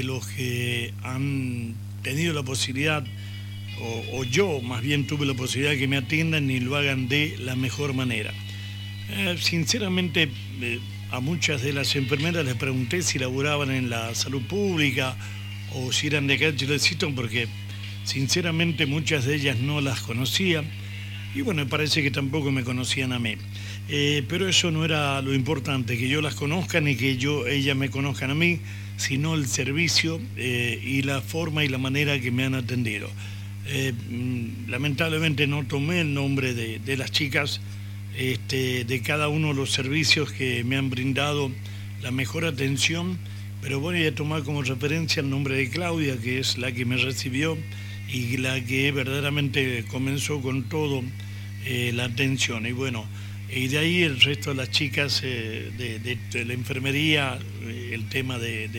los que han tenido la posibilidad, o yo más bien tuve la posibilidad de que me atiendan y lo hagan de la mejor manera. Sinceramente, a muchas de las enfermeras les pregunté si laburaban en la salud pública o si eran de acá de Chilecito, porque sinceramente muchas de ellas no las conocía y bueno, parece que tampoco me conocían a mí. Pero eso no era lo importante, que yo las conozca ni que ellas me conozcan a mí, sino el servicio y la forma y la manera que me han atendido. Lamentablemente no tomé el nombre de las chicas, de cada uno de los servicios que me han brindado la mejor atención, pero voy a tomar como referencia el nombre de Claudia, que es la que me recibió y la que verdaderamente comenzó con todo la atención. Y bueno, y de ahí el resto de las chicas de la enfermería, el tema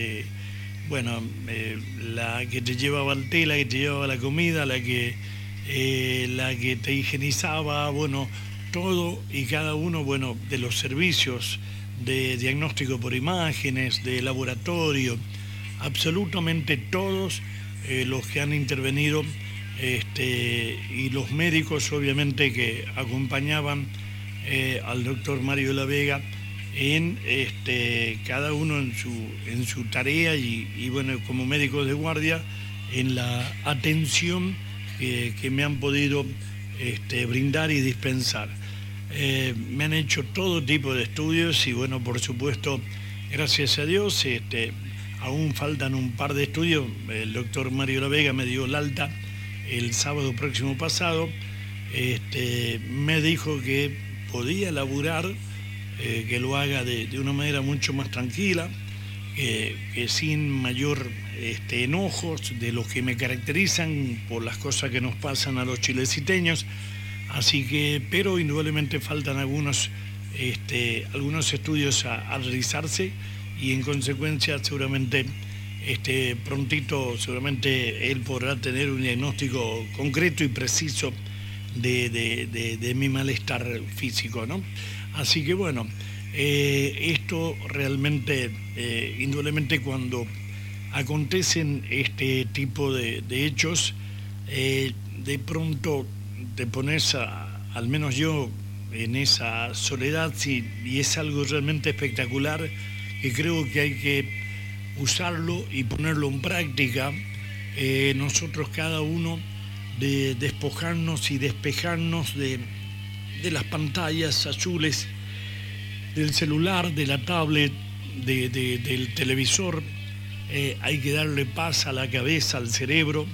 la que te llevaba el té, la que te llevaba la comida, la que te higienizaba, bueno, todo y cada uno, bueno, de los servicios de diagnóstico por imágenes, de laboratorio, absolutamente todos los que han intervenido, y los médicos obviamente que acompañaban al doctor Mario de la Vega en cada uno en su tarea y bueno, como médicos de guardia en la atención que me han podido brindar y dispensar. Me han hecho todo tipo de estudios y bueno, por supuesto, gracias a Dios, aún faltan un par de estudios. El doctor Mario de la Vega me dio el alta el sábado próximo pasado. Me dijo que podía laburar, que lo haga de una manera mucho más tranquila, que sin mayor enojos de los que me caracterizan por las cosas que nos pasan a los chileciteños. Así que, pero indudablemente faltan algunos estudios a realizarse y en consecuencia seguramente prontito seguramente él podrá tener un diagnóstico concreto y preciso de mi malestar físico, ¿no? Así que bueno, esto realmente, indudablemente cuando acontecen este tipo de hechos, de pronto te pones al menos yo, en esa soledad, sí, y es algo realmente espectacular que creo que hay que usarlo y ponerlo en práctica. Nosotros cada uno de despojarnos y despejarnos de las pantallas azules, del celular, de la tablet, del televisor. Hay que darle paz a la cabeza, al cerebro,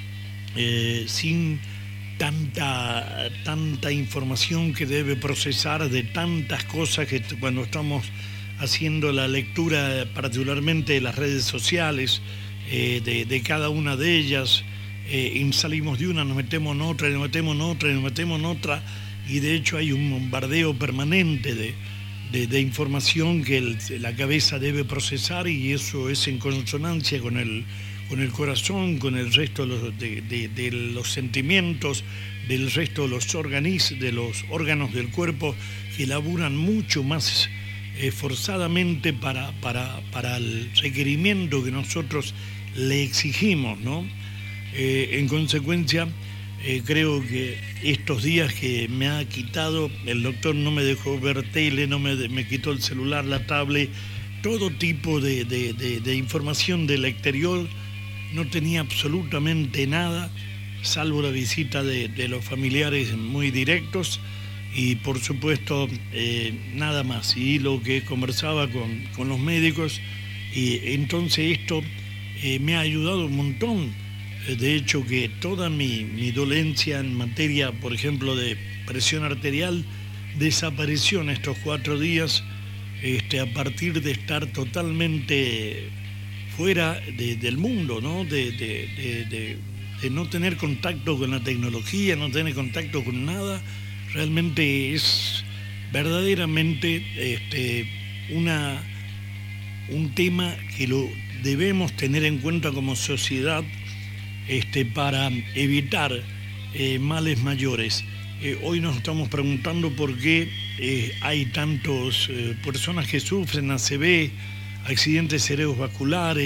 sin tanta información que debe procesar de tantas cosas que cuando estamos haciendo la lectura particularmente de las redes sociales, de cada una de ellas, salimos de una, nos metemos en otra, nos metemos en otra, nos metemos en otra, y de hecho hay un bombardeo permanente de información que la cabeza debe procesar, y eso es en consonancia con el corazón, con el resto de los sentimientos, del resto de los órganos del cuerpo que laburan mucho más forzadamente para el requerimiento que nosotros le exigimos, ¿no? En consecuencia, creo que estos días que me ha quitado, el doctor no me dejó ver tele, me quitó el celular, la tablet, todo tipo de información del exterior. No tenía absolutamente nada, salvo la visita de los familiares muy directos y por supuesto nada más. Y lo que conversaba con los médicos, y entonces esto me ha ayudado un montón. De hecho que toda mi dolencia en materia, por ejemplo, de presión arterial, desapareció en estos 4 días, a partir de estar totalmente fuera del mundo, ¿no? De no tener contacto con la tecnología, no tener contacto con nada. Realmente es verdaderamente un tema que lo debemos tener en cuenta como sociedad, para evitar males mayores. Hoy nos estamos preguntando por qué hay tantas personas que sufren ACV, accidentes cerebrovasculares,